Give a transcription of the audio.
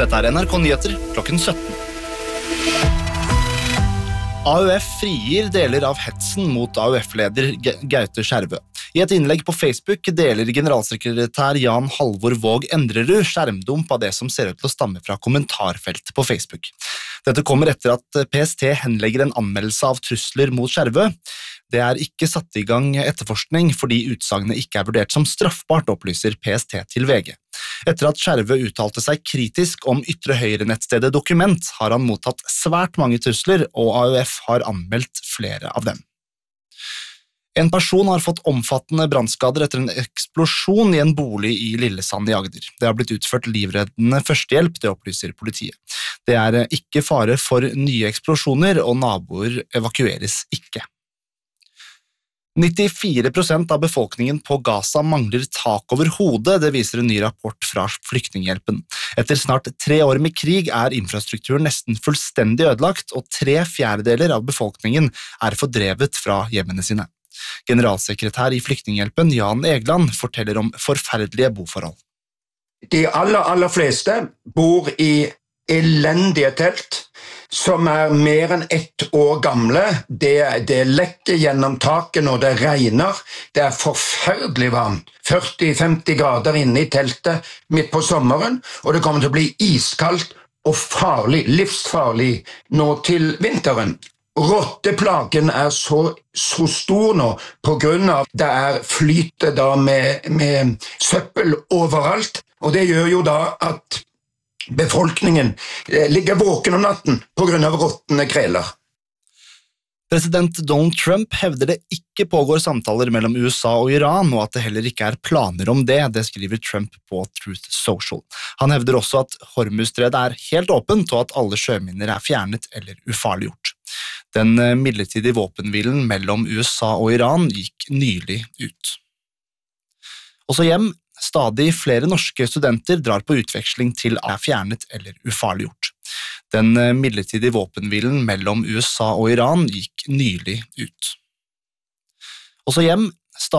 Dette NRK Nyheter klokken 17. AUF frigir deler av hetsen mot AUF-leder Gaute Skjervø. I et innlegg på Facebook deler generalsekretær Jan Halvor Våg Endrerud skjermdump av det som ser ut til å stamme fra kommentarfelt på Facebook. Dette kommer etter at PST henlegger en anmeldelse av trusler mot Skjervø. Det ikke satt i gang etterforskning fordi utsagnet ikke vurdert som straffbart, opplyser PST til VG. Etter at Skjervø uttalte seg kritisk om ytre høyre-nettstedet Dokument, har han mottatt svært mange trusler, og AUF har anmeldt flere av dem. En person har fått omfattende brannskader etter en eksplosjon i en bolig i Lillesand i Agder. Det har blitt utført livreddende førstehjelp, det opplyser politiet. Det ikke fare for nye eksplosjoner, og naboer evakueres ikke. 94% av befolkningen på Gaza mangler tak over hodet, det viser en ny rapport fra Flyktninghjelpen. Etter snart 3 år med krig infrastrukturen nesten fullstendig ødelagt, og 3/4 av befolkningen fordrevet fra hjemmene sine. Generalsekretær i Flyktninghjelpen, Jan Egeland, forteller om forferdelige boforhold. De aller fleste bor i elendige telt, som mer enn 1 år gamle. Det lekker gjennom taket når det regner. Det forferdelig varmt. 40-50 grader inne i teltet midt på sommeren, og det kommer til å bli iskaldt og farlig, livsfarlig nå til vinteren. Rotteplagen så stor nå på grunn av det flyter da med søppel overalt, og det gjør jo da at befolkningen ligger våken om natten på grunn av råtne kreler. President Donald Trump hevder det ikke pågår samtaler mellom USA og Iran, og at det heller ikke planer om det, det skriver Trump på Truth Social. Han hevder også at Hormuzstredet helt åpent, og at alle sjøminer fjernet eller ufarliggjort. Den midlertidige våpenhvilen mellom USA og Iran gikk nylig ut. Også hjem. Stadig flere norske studenter drar på utveksling til fjernet eller ufarliggjort. Den midlertidige våpenhvilen mellom USA og Iran gikk nylig ut. Også hjem.